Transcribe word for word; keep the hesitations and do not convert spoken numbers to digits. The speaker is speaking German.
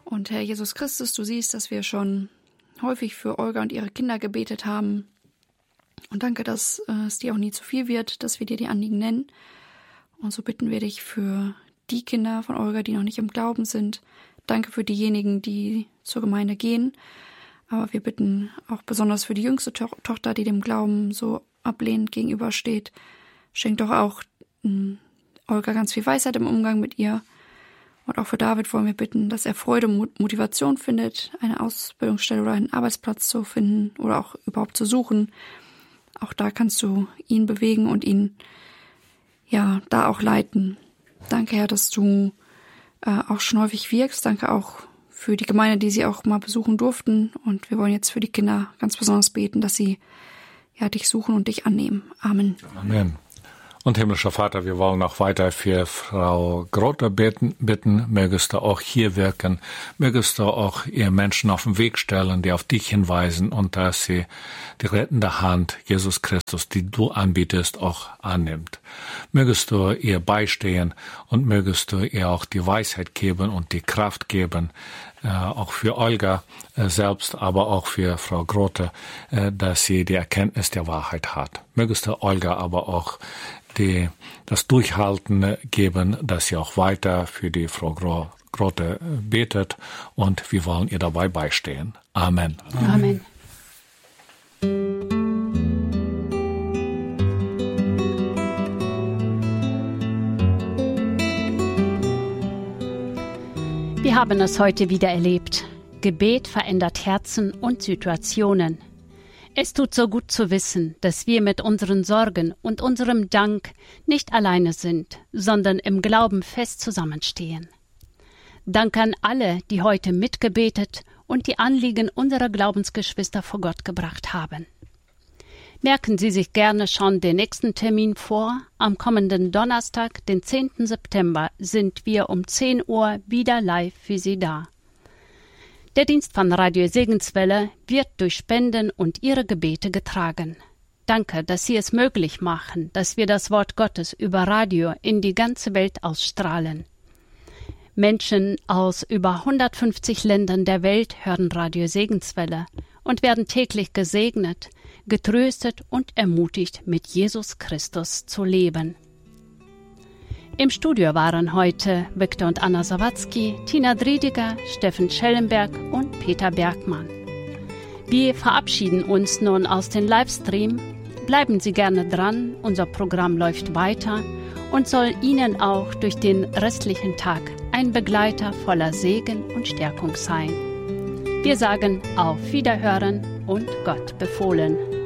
Und Herr Jesus Christus, du siehst, dass wir schon häufig für Olga und ihre Kinder gebetet haben. Und danke, dass äh, es dir auch nie zu viel wird, dass wir dir die Anliegen nennen. Und so bitten wir dich für die Kinder von Olga, die noch nicht im Glauben sind. Danke für diejenigen, die zur Gemeinde gehen. Aber wir bitten auch besonders für die jüngste to- Tochter, die dem Glauben so ablehnend gegenübersteht. Schenk doch auch mh, Olga ganz viel Weisheit im Umgang mit ihr. Und auch für David wollen wir bitten, dass er Freude und Motivation findet, eine Ausbildungsstelle oder einen Arbeitsplatz zu finden oder auch überhaupt zu suchen. Auch da kannst du ihn bewegen und ihn ja da auch leiten. Danke, Herr, dass du äh, auch schon häufig wirkst. Danke auch für die Gemeinde, die sie auch mal besuchen durften. Und wir wollen jetzt für die Kinder ganz besonders beten, dass sie ja dich suchen und dich annehmen. Amen. Amen. Und himmlischer Vater, wir wollen auch weiter für Frau Grote beten, bitten, mögest du auch hier wirken, mögest du auch ihr Menschen auf den Weg stellen, die auf dich hinweisen und dass sie die rettende Hand, Jesus Christus, die du anbietest, auch annimmt. Mögest du ihr beistehen und mögest du ihr auch die Weisheit geben und die Kraft geben, äh, auch für Olga äh, selbst, aber auch für Frau Grote, äh, dass sie die Erkenntnis der Wahrheit hat. Mögest du Olga aber auch die das Durchhalten geben, dass sie auch weiter für die Frau Grote betet und wir wollen ihr dabei beistehen. Amen. Amen. Wir haben es heute wieder erlebt. Gebet verändert Herzen und Situationen. Es tut so gut zu wissen, dass wir mit unseren Sorgen und unserem Dank nicht alleine sind, sondern im Glauben fest zusammenstehen. Dank an alle, die heute mitgebetet und die Anliegen unserer Glaubensgeschwister vor Gott gebracht haben. Merken Sie sich gerne schon den nächsten Termin vor. Am kommenden Donnerstag, den zehnten September, sind wir um zehn Uhr wieder live für Sie da. Der Dienst von Radio Segenswelle wird durch Spenden und Ihre Gebete getragen. Danke, dass Sie es möglich machen, dass wir das Wort Gottes über Radio in die ganze Welt ausstrahlen. Menschen aus über hundertfünfzig Ländern der Welt hören Radio Segenswelle und werden täglich gesegnet, getröstet und ermutigt, mit Jesus Christus zu leben. Im Studio waren heute Viktor und Anna Sawatzki, Tina Driediger, Steffen Schellenberg und Peter Bergmann. Wir verabschieden uns nun aus dem Livestream. Bleiben Sie gerne dran, unser Programm läuft weiter und soll Ihnen auch durch den restlichen Tag ein Begleiter voller Segen und Stärkung sein. Wir sagen auf Wiederhören und Gott befohlen.